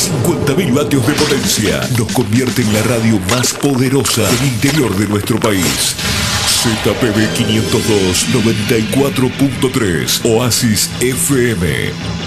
50.000 vatios de potencia. Nos convierte en la radio más poderosa del interior de nuestro país. ZPB 502 94.3 Oasis FM.